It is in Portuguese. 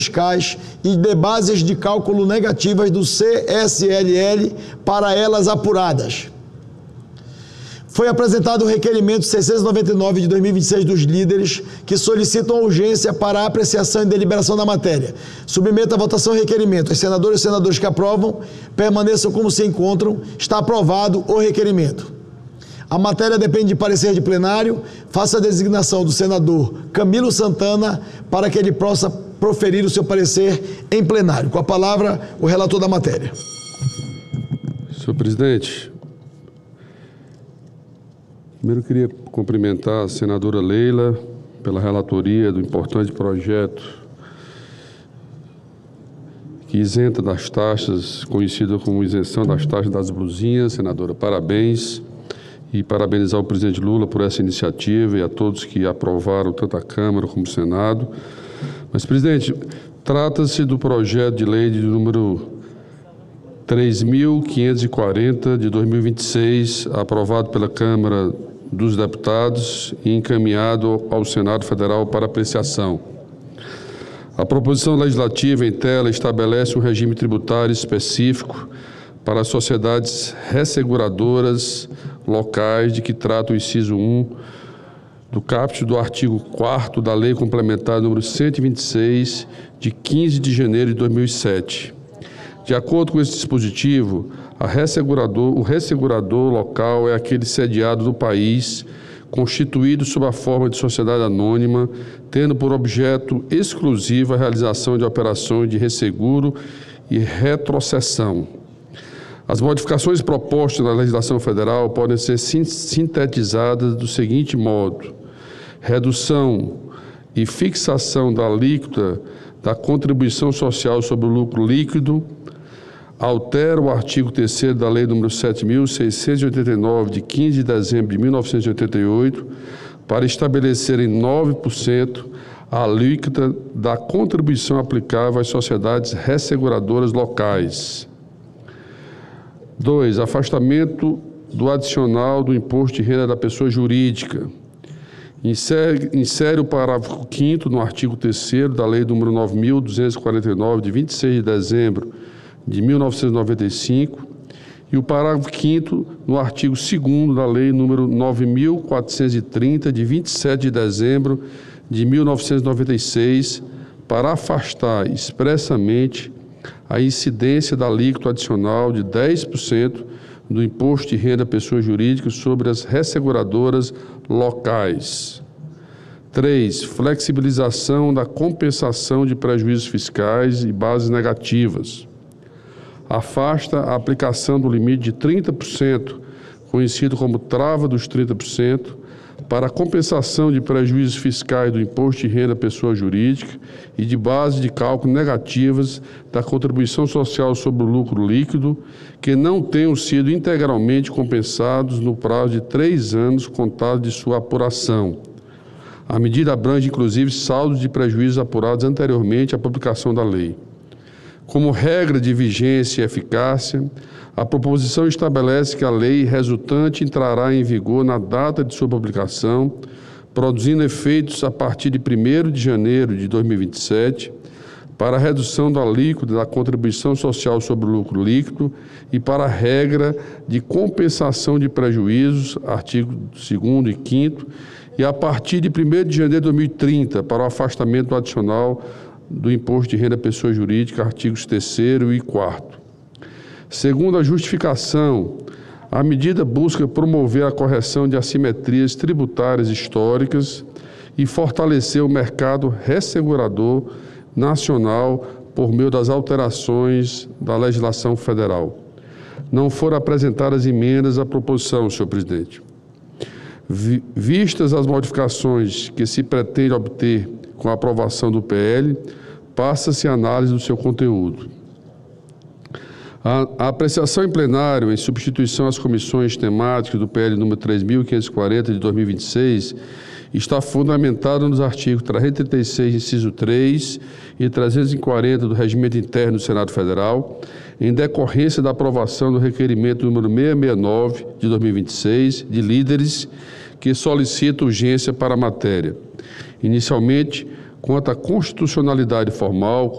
fiscais e de bases de cálculo negativas do CSLL para elas apuradas. Foi apresentado o requerimento 699 de 2026 dos líderes que solicitam a urgência para a apreciação e deliberação da matéria. Submeto à votação o requerimento. Os senadores e senadores que aprovam permaneçam como se encontram. Está aprovado o requerimento. A matéria depende de parecer de plenário. Faça a designação do senador Camilo Santana para que ele possa proferir o seu parecer em plenário. Com a palavra, o relator da matéria. Senhor presidente, primeiro eu queria cumprimentar a senadora Leila pela relatoria do importante projeto que isenta das taxas, conhecido como isenção das taxas das blusinhas. Senadora, parabéns, e parabenizar o presidente Lula por essa iniciativa e a todos que aprovaram, tanto a Câmara como o Senado. Mas, presidente, trata-se do projeto de lei de número 3.540 de 2026, aprovado pela Câmara dos Deputados e encaminhado ao Senado Federal para apreciação. A proposição legislativa em tela estabelece um regime tributário específico para as sociedades resseguradoras locais de que trata o inciso 1 do caput do artigo 4º da Lei Complementar número 126, de 15 de janeiro de 2007. De acordo com esse dispositivo, o ressegurador local é aquele sediado no país, constituído sob a forma de sociedade anônima, tendo por objeto exclusivo a realização de operações de resseguro e retrocessão. As modificações propostas na legislação federal podem ser sintetizadas do seguinte modo: redução e fixação da alíquota da contribuição social sobre o lucro líquido, altera o artigo 3º da Lei nº 7.689, de 15 de dezembro de 1988, para estabelecer em 9% a alíquota da contribuição aplicável às sociedades resseguradoras locais. 2. Afastamento do adicional do imposto de renda da pessoa jurídica. Insere o parágrafo 5º no artigo 3º da Lei nº 9.249, de 26 de dezembro de 1995, e o parágrafo 5º no artigo 2º da Lei nº 9.430, de 27 de dezembro de 1996, para afastar expressamente a incidência da alíquota adicional de 10% do imposto de renda à pessoa jurídica sobre as resseguradoras locais. 3. Flexibilização da compensação de prejuízos fiscais e bases negativas. Afasta a aplicação do limite de 30%, conhecido como trava dos 30%, para a compensação de prejuízos fiscais do imposto de renda à pessoa jurídica e de base de cálculo negativas da contribuição social sobre o lucro líquido, que não tenham sido integralmente compensados no prazo de 3 anos contados de sua apuração. A medida abrange, inclusive, saldos de prejuízos apurados anteriormente à publicação da lei. Como regra de vigência e eficácia, a proposição estabelece que a lei resultante entrará em vigor na data de sua publicação, produzindo efeitos a partir de 1º de janeiro de 2027, para a redução da alíquota da contribuição social sobre o lucro líquido e para a regra de compensação de prejuízos, artigo 2º e 5º, e a partir de 1º de janeiro de 2030, para o afastamento adicional do imposto de renda à pessoa jurídica, artigos 3º e 4º. Segundo a justificação, a medida busca promover a correção de assimetrias tributárias históricas e fortalecer o mercado ressegurador nacional por meio das alterações da legislação federal. Não foram apresentadas emendas à proposição, senhor presidente. Vistas as modificações que se pretende obter com a aprovação do PL, passa-se a análise do seu conteúdo. A apreciação em plenário, em substituição às comissões temáticas do PL número 3.540 de 2026, está fundamentada nos artigos 336, inciso 3 e 340 do Regimento Interno do Senado Federal, em decorrência da aprovação do requerimento número 669 de 2026, de líderes que solicita urgência para a matéria. Inicialmente, quanto à constitucionalidade formal,